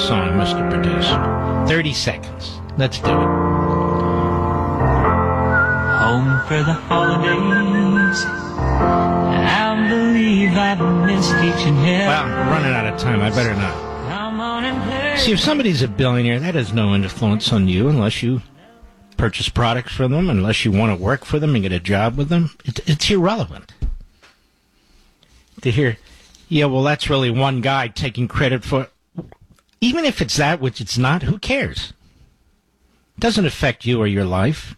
song, Mr. Producer. 30 seconds. Let's do it. Home for the holidays. I believe I've missed each and every. Well, I'm running out of time. I better not. Come on and play. See, if somebody's a billionaire, that has no influence on you unless you purchase products from them, unless you want to work for them and get a job with them. It's irrelevant. To hear, yeah, well, that's really one guy taking credit for. Even if it's that, which it's not, who cares? It doesn't affect you or your life.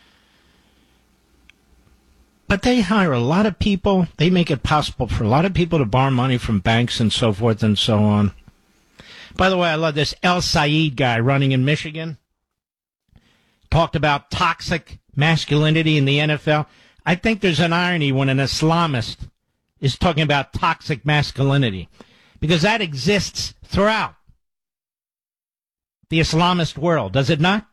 But they hire a lot of people. They make it possible for a lot of people to borrow money from banks and so forth and so on. By the way, I love this El Said guy running in Michigan. Talked about toxic masculinity in the NFL. I think there's an irony when an Islamist is talking about toxic masculinity, because that exists throughout the Islamist world, does it not?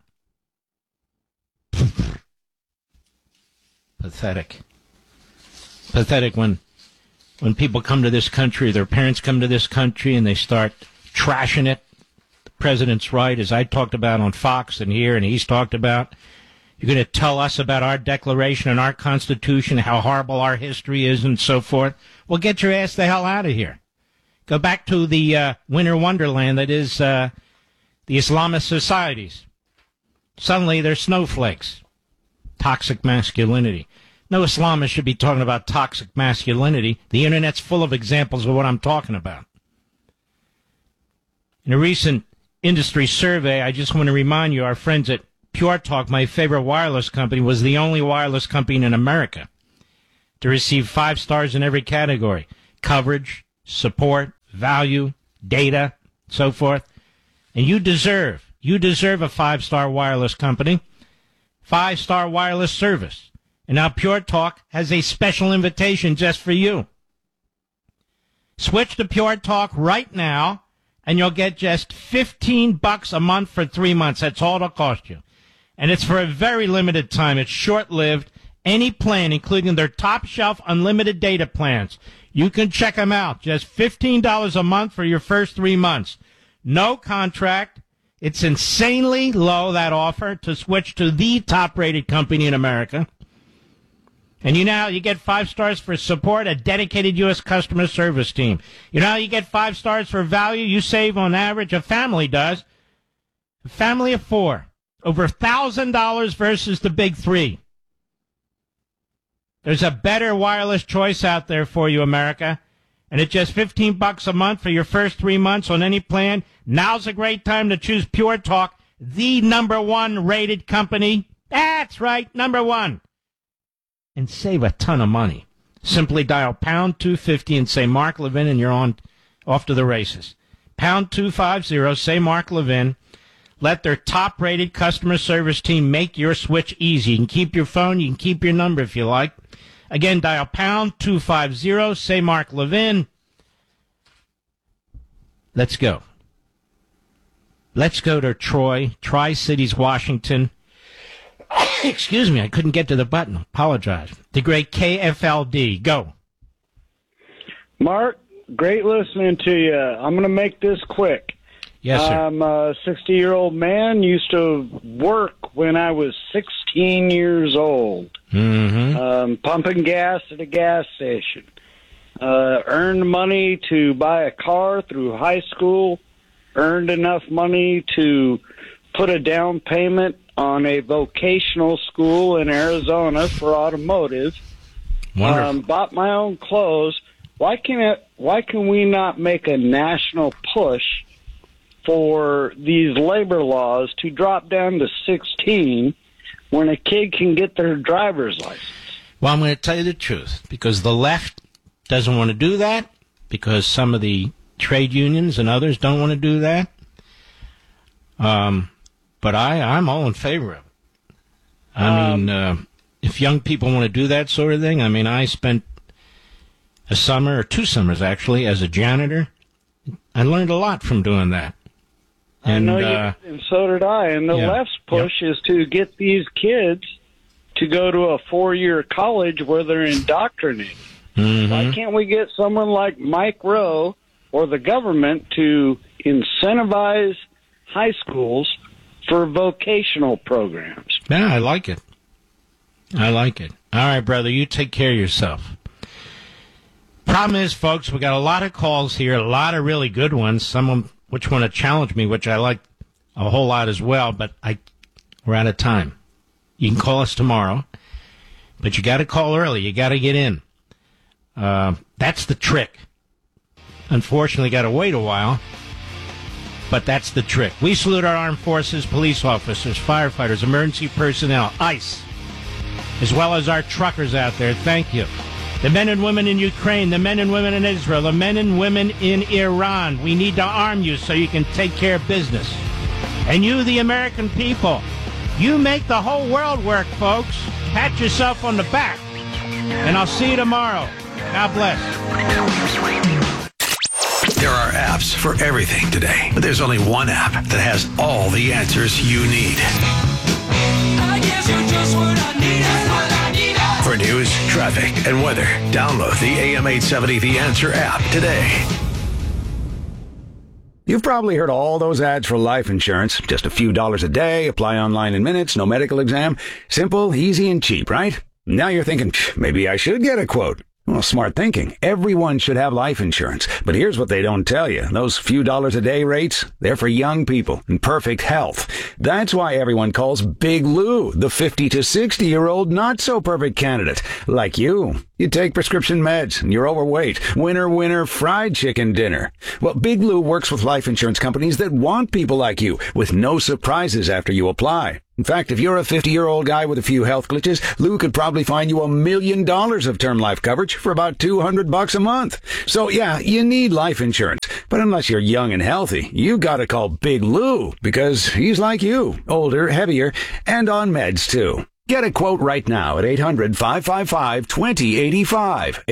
Pathetic. Pathetic when people come to this country, their parents come to this country, and they start trashing it. The president's right, as I talked about on Fox and here, and he's talked about. You're going to tell us about our Declaration and our Constitution, how horrible our history is, and so forth. Well, get your ass the hell out of here. Go back to the winter wonderland that is the Islamist societies. Suddenly, they're snowflakes. Toxic masculinity. No Islamist should be talking about toxic masculinity. The Internet's full of examples of what I'm talking about. In a recent industry survey, I just want to remind you, our friends at Pure Talk, my favorite wireless company, was the only wireless company in America to receive 5 stars in every category. Coverage, support, value, data, so forth. And you deserve a 5-star wireless company, 5-star wireless service. And now Pure Talk has a special invitation just for you. Switch to Pure Talk right now, and you'll get just $15 a month for 3 months. That's all it'll cost you. And it's for a very limited time. It's short-lived. Any plan, including their top-shelf unlimited data plans, you can check them out. Just $15 a month for your first 3 months. No contract. It's insanely low, that offer, to switch to the top-rated company in America. And you get 5 stars for support, a dedicated U.S. customer service team. You know how you get 5 stars for value? You save on average, a family does. A family of 4. Over $1,000 versus the big 3. There's a better wireless choice out there for you, America. And it's just $15 a month for your first 3 months on any plan. Now's a great time to choose Pure Talk, the #1 rated company. That's right, #1. And save a ton of money. Simply dial pound 250 and say Mark Levin, and you're off to the races. Pound 250, say Mark Levin. Let their top-rated customer service team make your switch easy. You can keep your phone, you can keep your number if you like. Again, dial pound 250, say Mark Levin. Let's go. Let's go to Troy, Tri-Cities, Washington. Excuse me, I couldn't get to the button. Apologize. The great KFLD. Go. Mark, great listening to you. I'm going to make this quick. Yes, sir. I'm a 60-year-old man, used to work when I was 16 years old, pumping gas at a gas station. Earned money to buy a car through high school, earned enough money to put a down payment on a vocational school in Arizona for automotive. Bought my own clothes. Why can we not make a national push for these labor laws to drop down to 16 when a kid can get their driver's license? Well, I'm going to tell you the truth, because the left doesn't want to do that, because some of the trade unions and others don't want to do that. But I'm all in favor of it. I mean, if young people want to do that sort of thing, I mean, I spent a summer, or 2 summers actually, as a janitor. I learned a lot from doing that. And, and so did I. And the left's push is to get these kids to go to a 4-year college where they're indoctrinated. Why can't we get someone like Mike Rowe or the government to incentivize high schools for vocational programs. Yeah, I like it. I like it. All right, brother, you take care of yourself. Problem is, folks, we got a lot of calls here, a lot of really good ones, some which want to challenge me, which I like a whole lot as well, but we're out of time. You can call us tomorrow, but you got to call early. You got to get in. That's the trick. Unfortunately, got to wait a while, but that's the trick. We salute our armed forces, police officers, firefighters, emergency personnel, ICE, as well as our truckers out there. Thank you. The men and women in Ukraine, the men and women in Israel, the men and women in Iran. We need to arm you so you can take care of business. And you, the American people, you make the whole world work, folks. Pat yourself on the back. And I'll see you tomorrow. God bless. There are apps for everything today, but there's only one app that has all the answers you need. I guess you're just what I need. For news, traffic, and weather, download the AM 870 The Answer app today. You've probably heard all those ads for life insurance. Just a few dollars a day, apply online in minutes, no medical exam. Simple, easy, and cheap, right? Now you're thinking, maybe I should get a quote. Well, smart thinking. Everyone should have life insurance. But here's what they don't tell you. Those few dollars a day rates, they're for young people in perfect health. That's why everyone calls Big Lou the 50 to 60-year-old not-so-perfect candidate. Like you. You take prescription meds and you're overweight. Winner, fried chicken dinner. Well, Big Lou works with life insurance companies that want people like you with no surprises after you apply. In fact, if you're a 50-year-old guy with a few health glitches, Lou could probably find you $1 million of term life coverage for about $200 a month. So yeah, you need life insurance. But unless you're young and healthy, you gotta call Big Lou because he's like you, older, heavier, and on meds too. Get a quote right now at 800-555-2085,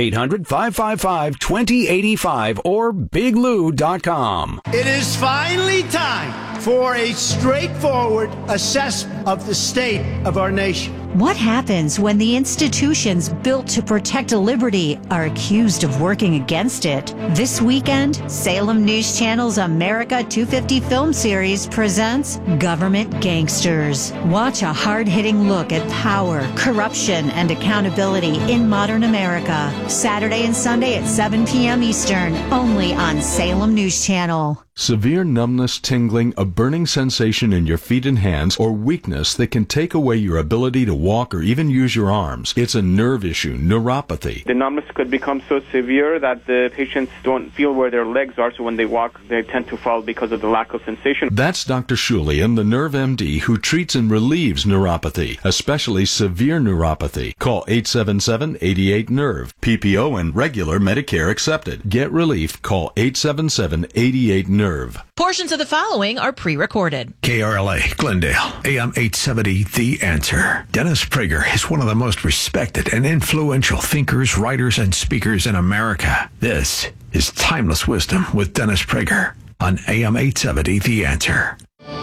800-555-2085, or biglou.com. It is finally time for a straightforward assessment of the state of our nation. What happens when the institutions built to protect liberty are accused of working against it? This weekend, Salem News Channel's America 250 film series presents Government Gangsters. Watch a hard-hitting look at power, corruption, and accountability in modern America. Saturday and Sunday at 7 p.m. Eastern, only on Salem News Channel. Severe numbness, tingling, a burning sensation in your feet and hands, or weakness that can take away your ability to walk or even use your arms. It's a nerve issue, neuropathy. The numbness could become so severe that the patients don't feel where their legs are, so when they walk, they tend to fall because of the lack of sensation. That's Dr. Shulian, the Nerve MD, who treats and relieves neuropathy, especially severe neuropathy. Call 877-88-NERVE. PPO and regular Medicare accepted. Get relief. Call 877-88-NERVE. Portions of the following are pre-recorded. KRLA, Glendale, AM 870, The Answer. Dennis Prager is one of the most respected and influential thinkers, writers, and speakers in America. This is Timeless Wisdom with Dennis Prager on AM 870, The Answer.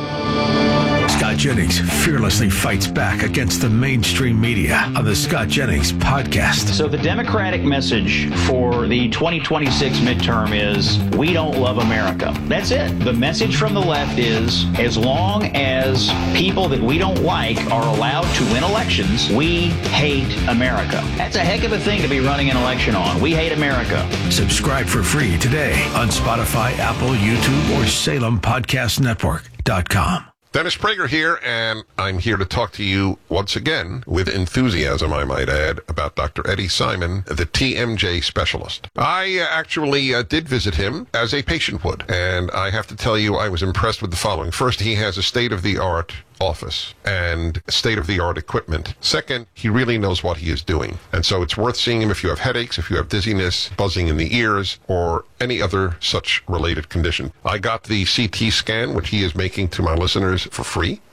Scott Jennings fearlessly fights back against the mainstream media on the Scott Jennings podcast. So the Democratic message for the 2026 midterm is, we don't love America. That's it. The message from the left is, as long as people that we don't like are allowed to win elections, we hate America. That's a heck of a thing to be running an election on. We hate America. Subscribe for free today on Spotify, Apple, YouTube, or SalemPodcastNetwork.com. Dennis Prager here, and I'm here to talk to you once again, with enthusiasm, I might add, about Dr. Eddie Simon, the TMJ specialist. I actually did visit him as a patient would, and I have to tell you I was impressed with the following. First, he has a state-of-the-art office and state-of-the-art equipment. Second, he really knows what he is doing. And so it's worth seeing him if you have headaches, if you have dizziness, buzzing in the ears, or any other such related condition. I got the CT scan, which he is making to my listeners for free.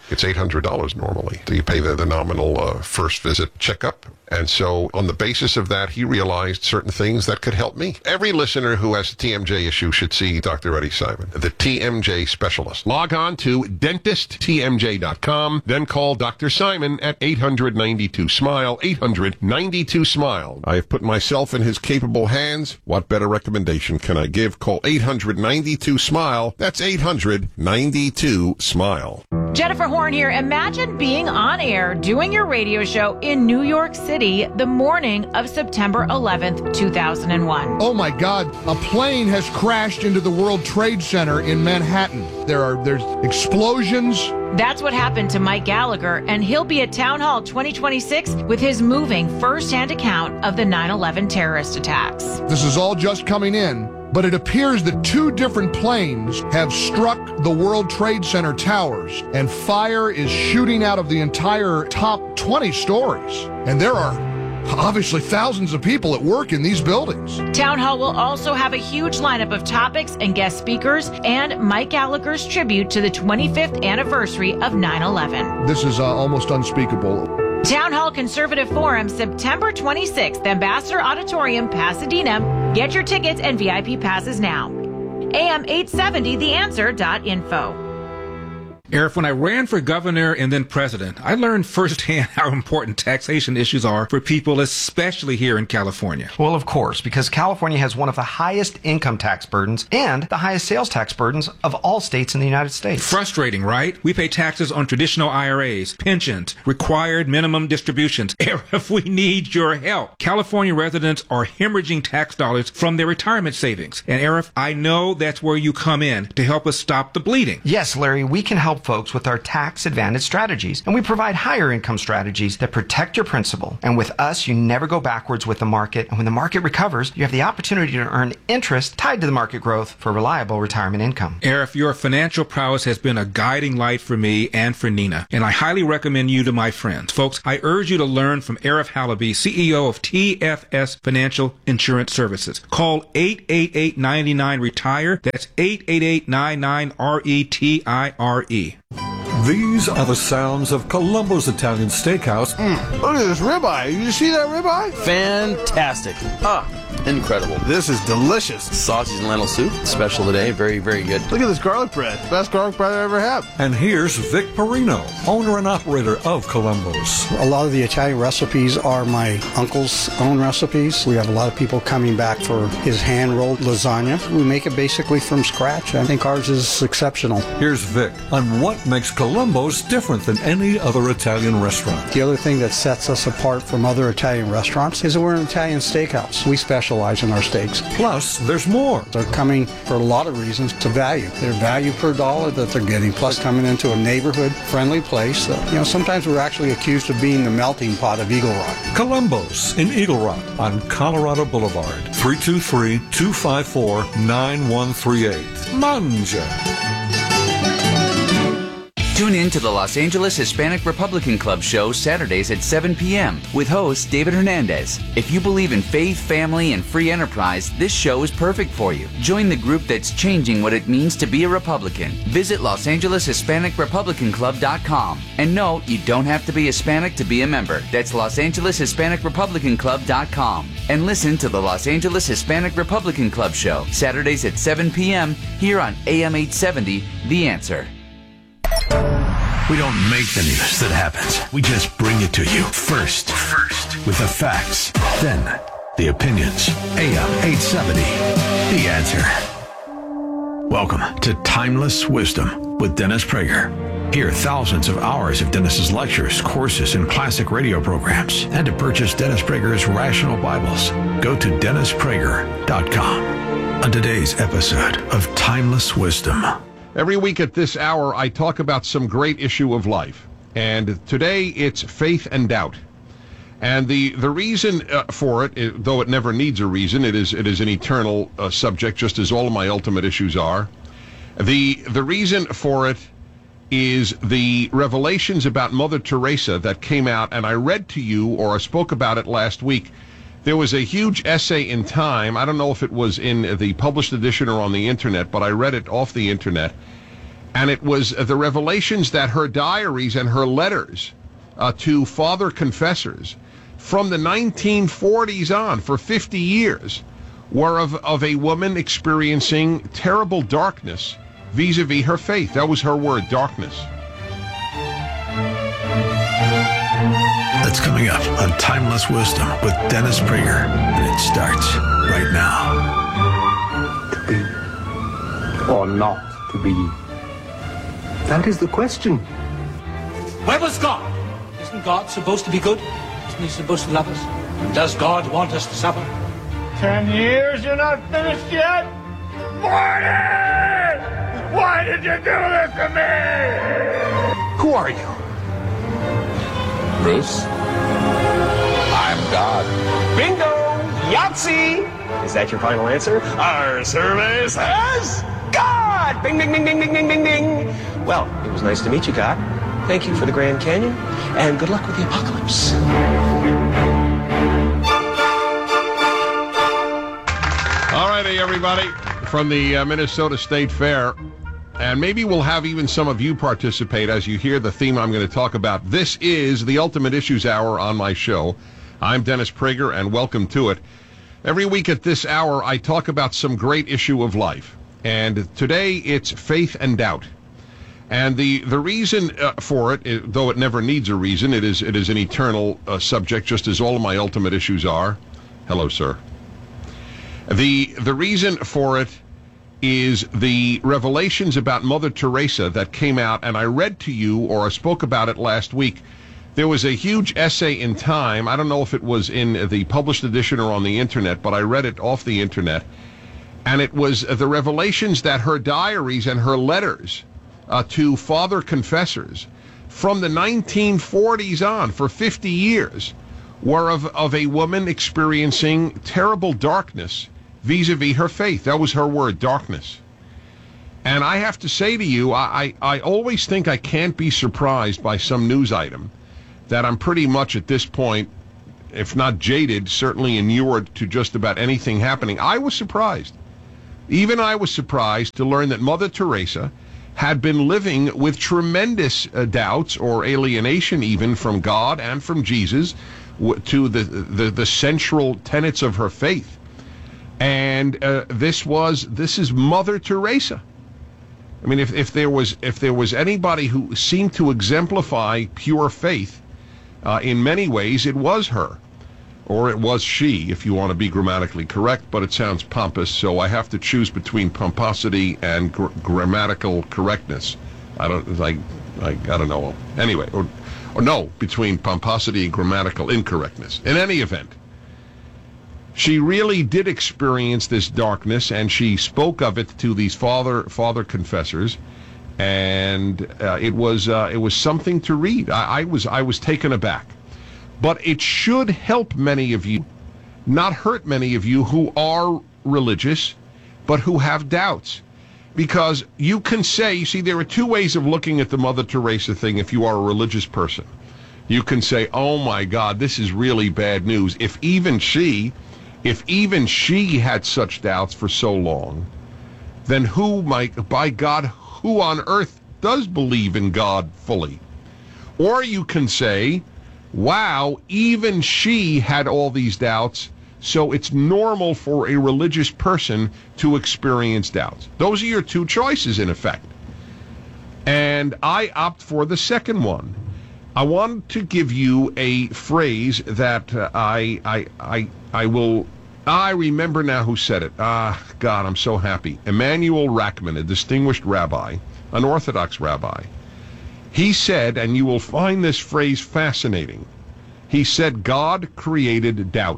It's $800 normally. You pay the nominal first visit checkup. And so on the basis of that, he realized certain things that could help me. Every listener who has a TMJ issue should see Dr. Eddie Simon, the TMJ specialist. Log on to DentistTMJ.com, then call Dr. Simon at 800-92-SMILE, 800-92-SMILE. I have put myself in his capable hands. What better recommendation can I give? Call 800-92-SMILE. That's 800-92-SMILE. Jennifer Horn here. Imagine being on air doing your radio show in New York City the morning of September 11th, 2001. Oh my God, a plane has crashed into the World Trade Center in Manhattan. There's explosions. That's what happened to Mike Gallagher, and he'll be at Town Hall 2026 with his moving first-hand account of the 9/11 terrorist attacks. This is all just coming in, but it appears that 2 different planes have struck the World Trade Center towers, and fire is shooting out of the entire top 20 stories. And there are obviously thousands of people at work in these buildings. Town Hall will also have a huge lineup of topics and guest speakers, and Mike Gallagher's tribute to the 25th anniversary of 9/11. This is almost unspeakable. Town Hall Conservative Forum, September 26th, Ambassador Auditorium, Pasadena. Get your tickets and VIP passes now. AM870theanswer.info. Arif, when I ran for governor and then president, I learned firsthand how important taxation issues are for people, especially here in California. Well, of course, because California has one of the highest income tax burdens and the highest sales tax burdens of all states in the United States. Frustrating, right? We pay taxes on traditional IRAs, pensions, required minimum distributions. Arif, we need your help. California residents are hemorrhaging tax dollars from their retirement savings. And Arif, I know that's where you come in to help us stop the bleeding. Yes, Larry, we can help folks with our tax advantage strategies, and we provide higher income strategies that protect your principal. And with us, you never go backwards with the market, and when the market recovers, you have the opportunity to earn interest tied to the market growth for reliable retirement income. Arif, your financial prowess has been a guiding light for me and for Nina, and I highly recommend you to my friends. Folks, I urge you to learn from Arif Halaby, CEO of TFS Financial Insurance Services. Call 888-99-RETIRE. That's 888-99-RETIRE. These are the sounds of Columbo's Italian Steakhouse. Look at this ribeye. You see that ribeye? Fantastic. Incredible. This is delicious. Sausage and lentil soup, special today. Very, very good. Look at this garlic bread. Best garlic bread I ever had. And here's Vic Perino, owner and operator of Columbo's. A lot of the Italian recipes are my uncle's own recipes. We have a lot of people coming back for his hand-rolled lasagna. We make it basically from scratch. I think ours is exceptional. Here's Vic on what makes Columbo's different than any other Italian restaurant. The other thing that sets us apart from other Italian restaurants is that we're an Italian steakhouse. We specialize in our steaks. Plus, there's more. They're coming for a lot of reasons to value. Their value per dollar that they're getting, plus coming into a neighborhood-friendly place. Sometimes we're actually accused of being the melting pot of Eagle Rock. Columbo's in Eagle Rock on Colorado Boulevard, 323-254-9138. Mangia. Tune in to the Los Angeles Hispanic Republican Club show Saturdays at 7 p.m. with host David Hernandez. If you believe in faith, family, and free enterprise, this show is perfect for you. Join the group that's changing what it means to be a Republican. Visit LosAngelesHispanicRepublicanClub.com. And no, you don't have to be Hispanic to be a member. That's LosAngelesHispanicRepublicanClub.com. And listen to the Los Angeles Hispanic Republican Club show Saturdays at 7 p.m. here on AM 870, The Answer. We don't make the news that happens. We just bring it to you first with the facts, then the opinions. AM 870, The Answer. Welcome to Timeless Wisdom with Dennis Prager. Hear thousands of hours of Dennis's lectures, courses, and classic radio programs. And to purchase Dennis Prager's Rational Bibles, go to DennisPrager.com. On today's episode of Timeless Wisdom. Every week at this hour, I talk about some great issue of life. And today, it's faith and doubt. And the reason for it, though it never needs a reason, it is an eternal subject, just as all of my ultimate issues are. The reason for it is the revelations about Mother Teresa that came out, and I read to you, or I spoke about it last week. There was a huge essay in Time. I don't know if it was in the published edition or on the internet, but I read it off the internet. And it was the revelations that her diaries and her letters to father confessors from the 1940s on, for 50 years, were of a woman experiencing terrible darkness vis-a-vis her faith. That was her word, darkness. That's coming up on Timeless Wisdom with Dennis Prager. And it starts right now. To be or not to be? That is the question. Where was God? Isn't God supposed to be good? Isn't he supposed to love us? And does God want us to suffer? 10 years, you're not finished yet? Morty! Why did you do this to me? Who are you? Bruce? I'm God. Bingo! Yahtzee! Is that your final answer? Our survey says God! Bing, bing, bing, bing, bing, bing, bing, bing. Well, it was nice to meet you, God. Thank you for the Grand Canyon, and good luck with the apocalypse. All righty, everybody, from the Minnesota State Fair. And maybe we'll have even some of you participate as you hear the theme I'm going to talk about. This is the Ultimate Issues Hour on my show. I'm Dennis Prager, and welcome to it. Every week at this hour, I talk about some great issue of life. And today, it's faith and doubt. And the reason for it, though it never needs a reason, it is an eternal subject, just as all of my ultimate issues are. Hello, sir. The reason for it is the revelations about Mother Teresa that came out, and I read to you, or I spoke about it last week. There was a huge essay in Time. I don't know if it was in the published edition or on the internet, but I read it off the internet. And it was the revelations that her diaries and her letters to father confessors from the 1940s on, for 50 years, were of a woman experiencing terrible darkness vis-a-vis her faith. That was her word, darkness. And I have to say to you, I always think I can't be surprised by some news item that I'm pretty much at this point, if not jaded, certainly inured to just about anything happening. I was surprised. Even I was surprised to learn that Mother Teresa had been living with tremendous doubts or alienation even from God and from Jesus to the central tenets of her faith. And this is Mother Teresa. I mean, if there was anybody who seemed to exemplify pure faith in many ways, it was her, or it was she, if you want to be grammatically correct. But it sounds pompous, so I have to choose between pomposity and grammatical correctness. I don't know. Anyway, or no, between pomposity and grammatical incorrectness. In any event, she really did experience this darkness, and she spoke of it to these father confessors, and it was something to read. I was taken aback, but it should help many of you, not hurt many of you who are religious, but who have doubts, because you can say, you see, there are two ways of looking at the Mother Teresa thing. If you are a religious person, you can say, "Oh my God, this is really bad news." If even she had such doubts for so long, then by God, who on earth does believe in God fully? Or you can say, wow, even she had all these doubts, so it's normal for a religious person to experience doubts. Those are your two choices, in effect. And I opt for the second one. I want to give you a phrase that I remember now who said it. God, I'm so happy. Emanuel Rackman, a distinguished rabbi, an Orthodox rabbi. He said, and you will find this phrase fascinating, he said, God created doubt.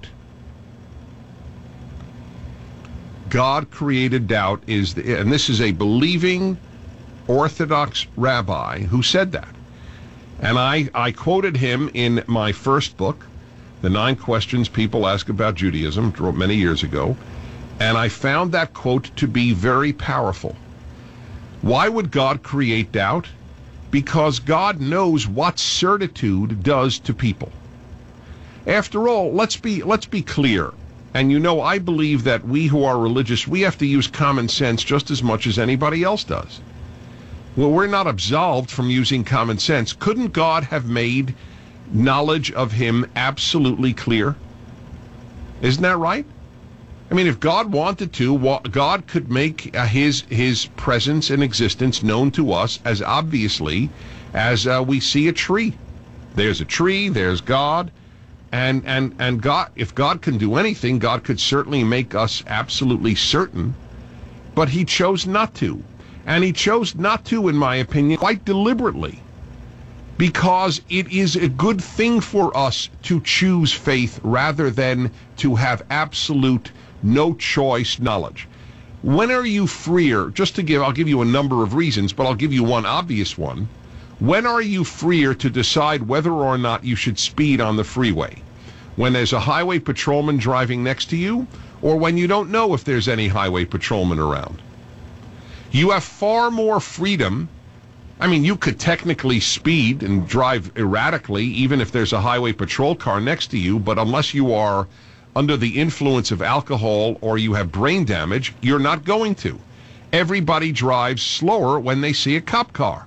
God created doubt, and this is a believing Orthodox rabbi who said that. And I quoted him in my first book, The 9 Questions People Ask About Judaism, wrote many years ago, and I found that quote to be very powerful. Why would God create doubt? Because God knows what certitude does to people. After all, let's be clear. And you know, I believe that we who are religious, we have to use common sense just as much as anybody else does. Well, we're not absolved from using common sense. Couldn't God have made knowledge of him absolutely clear? Isn't that right? I mean, if God wanted to, God could make his presence and existence known to us as obviously as we see a tree. There's a tree, there's God, and God, if God can do anything, God could certainly make us absolutely certain, but he chose not to. And he chose not to, in my opinion, quite deliberately, because it is a good thing for us to choose faith rather than to have absolute no choice knowledge. When are you freer? I'll give you a number of reasons, but I'll give you one obvious one. When are you freer to decide whether or not you should speed on the freeway? When there's a highway patrolman driving next to you, or when you don't know if there's any highway patrolman around? You have far more freedom. I mean, you could technically speed and drive erratically even if there's a highway patrol car next to you, but unless you are under the influence of alcohol or you have brain damage, you're not going to. Everybody drives slower when they see a cop car.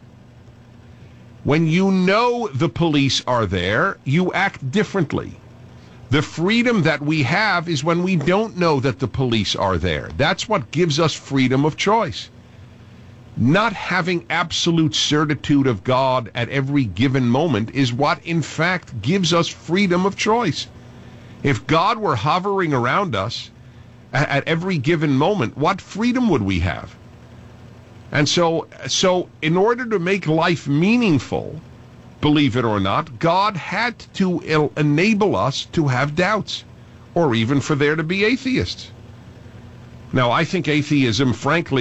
When you know the police are there, you act differently. The freedom that we have is when we don't know that the police are there. That's what gives us freedom of choice. Not having absolute certitude of God at every given moment is what, in fact, gives us freedom of choice. If God were hovering around us at every given moment, what freedom would we have? And so in order to make life meaningful, believe it or not, God had to enable us to have doubts, or even for there to be atheists. Now, I think atheism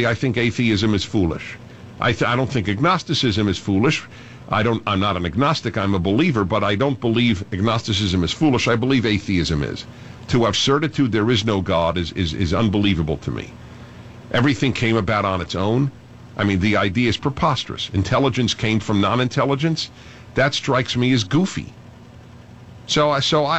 is foolish. I don't think agnosticism is foolish. I'm not an agnostic, I'm a believer, but I don't believe agnosticism is foolish. I believe atheism is. To have certitude there is no God is unbelievable to me. Everything came about on its own. I mean, the idea is preposterous. Intelligence came from non-intelligence. That strikes me as goofy. So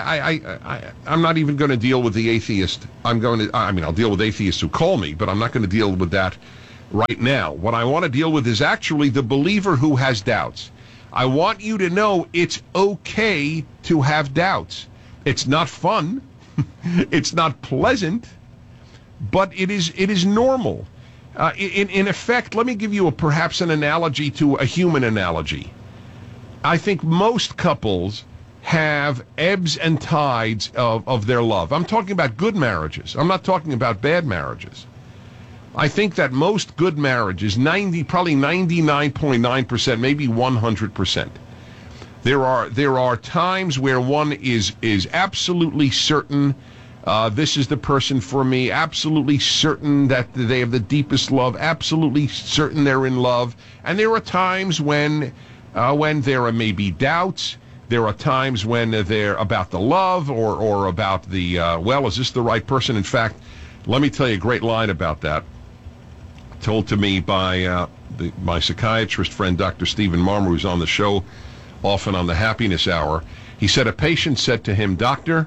I'm not even going to deal with the atheist. I'll deal with atheists who call me, but I'm not going to deal with that right now. What I want to deal with is actually the believer who has doubts. I want you to know it's okay to have doubts. It's not fun. It's not pleasant, but it is normal. In effect, let me give you perhaps an analogy to a human analogy. I think most couples have ebbs and tides of their love. I'm talking about good marriages. I'm not talking about bad marriages. I think that most good marriages, probably 99.9%, maybe 100%. There are times where one is absolutely certain this is the person for me, absolutely certain that they have the deepest love, absolutely certain they're in love. And there are times when there are maybe doubts. There are times when they're about the love or about the, is this the right person? In fact, let me tell you a great line about that, told to me by my psychiatrist friend, Dr. Stephen Marmer, who's on the show often on the Happiness Hour. He said a patient said to him, "Doctor,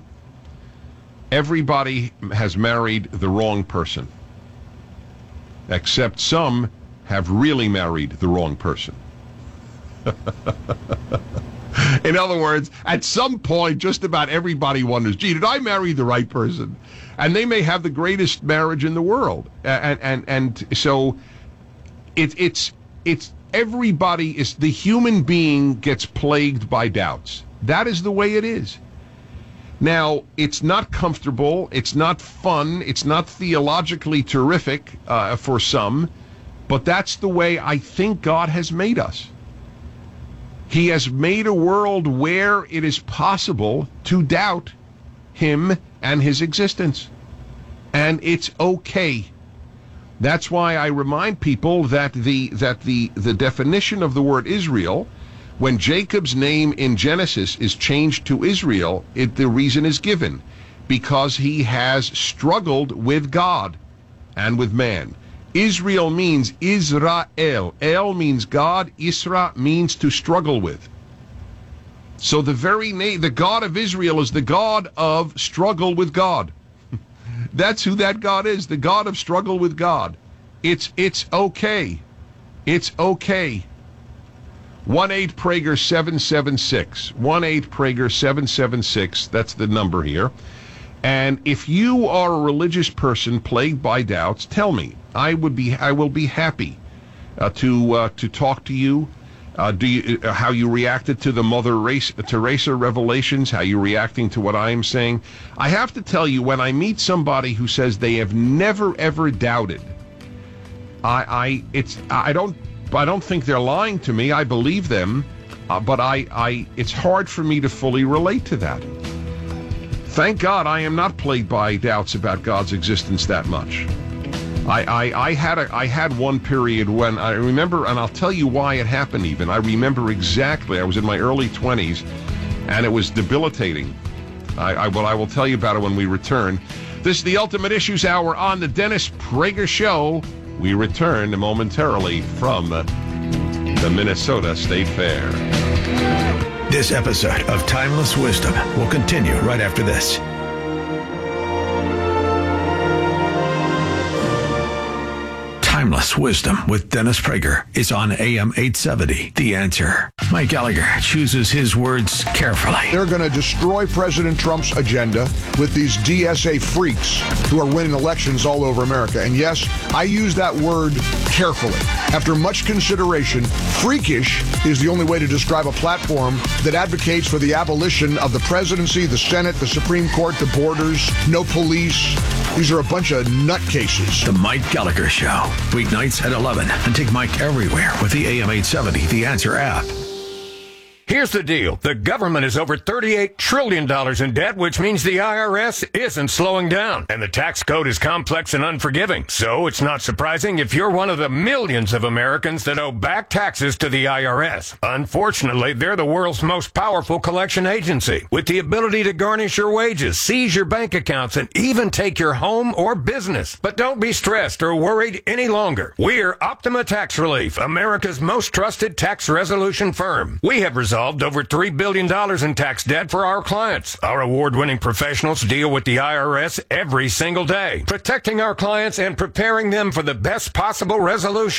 everybody has married the wrong person, except some have really married the wrong person." In other words, at some point, just about everybody wonders, gee, did I marry the right person? And they may have the greatest marriage in the world. And so it's everybody is, the human being gets plagued by doubts. That is the way it is. Now, it's not comfortable, it's not fun, it's not theologically terrific for some, but that's the way I think God has made us. He has made a world where it is possible to doubt him and his existence. And it's okay. That's why I remind people that the definition of the word Israel, when Jacob's name in Genesis is changed to Israel, the reason is given. Because he has struggled with God and with man. Israel means Israel. El means God. Isra means to struggle with. So the very name, the God of Israel, is the God of struggle with God. That's who that God is, the God of struggle with God. It's okay. It's okay. 1-8-PRAGER-776. 1-8-PRAGER-776. That's the number here. And if you are a religious person plagued by doubts, tell me. I will be happy to talk to you. How you reacted to the Mother Teresa revelations? How you reacting to what I am saying? I have to tell you, when I meet somebody who says they have never ever doubted, I don't think they're lying to me. I believe them, but it's hard for me to fully relate to that. Thank God I am not plagued by doubts about God's existence that much. I had one period when I remember, and I'll tell you why it happened even. I remember exactly. I was in my early 20s, and it was debilitating. I will tell you about it when we return. This is the Ultimate Issues Hour on the Dennis Prager Show. We return momentarily from the Minnesota State Fair. This episode of Timeless Wisdom will continue right after this. Timeless Wisdom with Dennis Prager is on AM 870. The Answer. Mike Gallagher chooses his words carefully. They're going to destroy President Trump's agenda with these DSA freaks who are winning elections all over America. And yes, I use that word carefully. After much consideration, freakish is the only way to describe a platform that advocates for the abolition of the presidency, the Senate, the Supreme Court, the borders, no police. These are a bunch of nutcases. The Mike Gallagher Show. Weeknights at 11. And take Mike everywhere with the AM 870 The Answer app. Here's the deal. The government is over $38 trillion in debt, which means the IRS isn't slowing down. And the tax code is complex and unforgiving. So it's not surprising if you're one of the millions of Americans that owe back taxes to the IRS. Unfortunately, they're the world's most powerful collection agency, with the ability to garnish your wages, seize your bank accounts, and even take your home or business. But don't be stressed or worried any longer. We're Optima Tax Relief, America's most trusted tax resolution firm. We have resolved over $3 billion in tax debt for our clients. Our award-winning professionals deal with the IRS every single day, protecting our clients and preparing them for the best possible resolution.